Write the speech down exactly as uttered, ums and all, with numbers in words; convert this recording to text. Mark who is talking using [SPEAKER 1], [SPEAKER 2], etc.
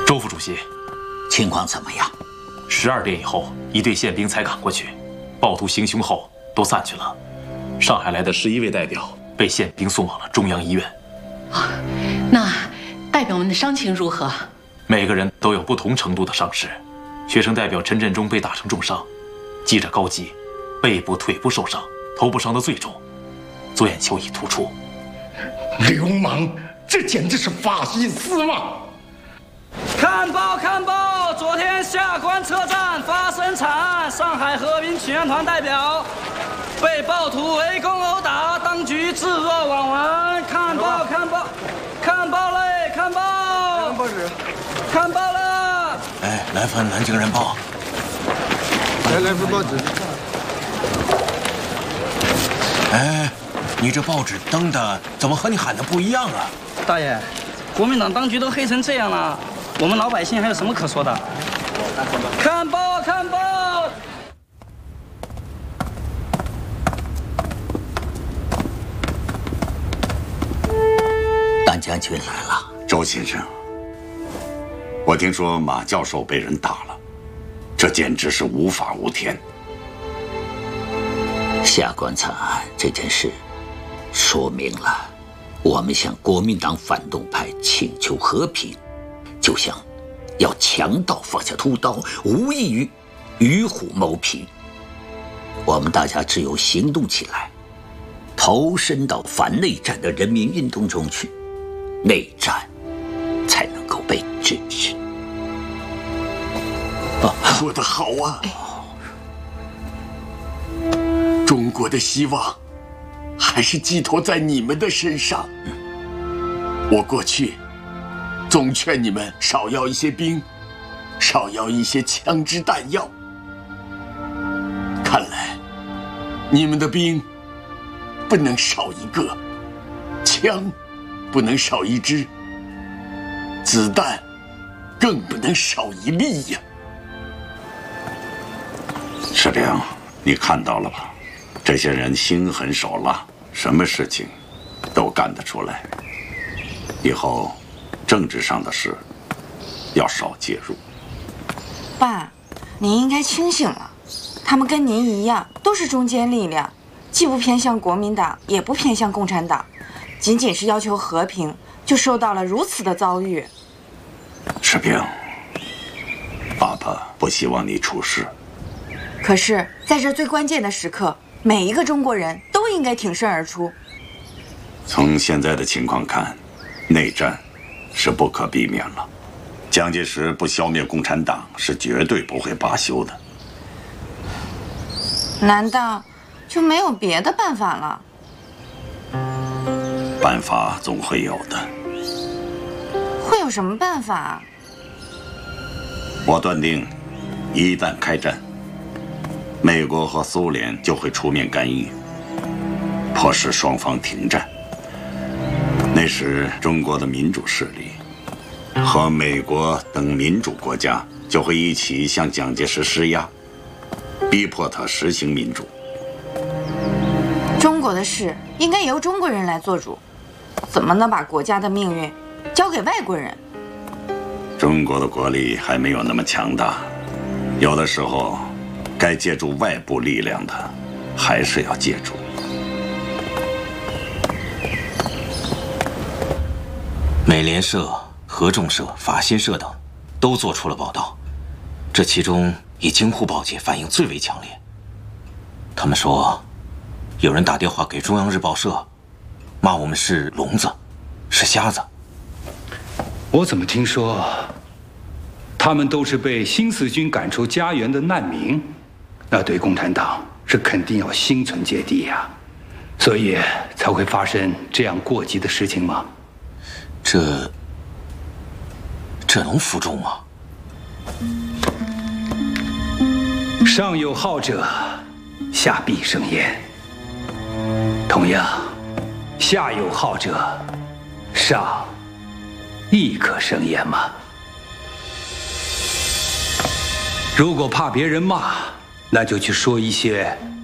[SPEAKER 1] 周副主席，
[SPEAKER 2] 情况怎么样？
[SPEAKER 1] 十二点以后，一队宪兵才赶过去，暴徒行凶后都散去了。上海来的十一位代表被宪兵送往了中央医院。
[SPEAKER 3] 啊，那代表们的伤情如何？
[SPEAKER 1] 每个人都有不同程度的伤势。学生代表陈振中被打成重伤，记者高吉背部、腿部受伤，头部伤得最重，左眼球已突出。
[SPEAKER 4] 流氓，这简直是法西斯嘛！
[SPEAKER 5] 看报看报，昨天下关车站发生惨案，上海和平请愿团代表被暴徒围攻殴打，当局置若罔闻。看报看报，看报嘞，看报，看报纸，看报了。
[SPEAKER 2] 哎，来份南京人报。
[SPEAKER 6] 来来份报纸。
[SPEAKER 2] 哎，你这报纸登的怎么和你喊的不一样啊？
[SPEAKER 5] 大爷，国民党当局都黑成这样了，我们老百姓还有什么可说的？看报看报。
[SPEAKER 2] 段将军来了。
[SPEAKER 7] 周先生，我听说马教授被人打了，这简直是无法无天。
[SPEAKER 2] 下关惨案这件事，说明了我们向国民党反动派请求和平，就像要强盗放下屠刀，无异于与虎谋皮。我们大家只有行动起来，投身到反内战的人民运动中去，内战才能够被制止。
[SPEAKER 4] 说得好啊！中国的希望还是寄托在你们的身上。我过去总劝你们少要一些兵，少要一些枪支弹药。看来你们的兵不能少一个，枪不能少一支，子弹更不能少一粒呀！
[SPEAKER 7] 士兵，你看到了吧？这些人心狠手辣，什么事情都干得出来。以后政治上的事要少介入。
[SPEAKER 8] 爸，您应该清醒了。他们跟您一样，都是中坚力量，既不偏向国民党，也不偏向共产党，仅仅是要求和平，就受到了如此的遭遇。
[SPEAKER 7] 士兵，爸爸不希望你出事。
[SPEAKER 8] 可是，在这最关键的时刻，每一个中国人都应该挺身而出。
[SPEAKER 7] 从现在的情况看，内战是不可避免了。蒋介石不消灭共产党是绝对不会罢休的。
[SPEAKER 8] 难道就没有别的办法了？
[SPEAKER 7] 办法总会有的。
[SPEAKER 8] 会有什么办法？
[SPEAKER 7] 我断定，一旦开战，美国和苏联就会出面干预，迫使双方停战。那时，中国的民主势力和美国等民主国家就会一起向蒋介石施压，逼迫他实行民主。
[SPEAKER 8] 中国的事应该由中国人来做主，怎么能把国家的命运交给外国人？
[SPEAKER 7] 中国的国力还没有那么强大，有的时候该借助外部力量的，还是要借助。
[SPEAKER 9] 美联社、合众社、法新社等都做出了报道，这其中以京沪报界反应最为强烈。他们说，有人打电话给中央日报社，骂我们是聋子，是瞎子。
[SPEAKER 10] 我怎么听说，他们都是被新四军赶出家园的难民？那对共产党是肯定要心存芥蒂呀，所以才会发生这样过激的事情吗？
[SPEAKER 9] 这这能服众吗？
[SPEAKER 10] 上有好者，下必生焉。同样，下有好者，上亦可生焉嘛。如果怕别人骂，那就去说一些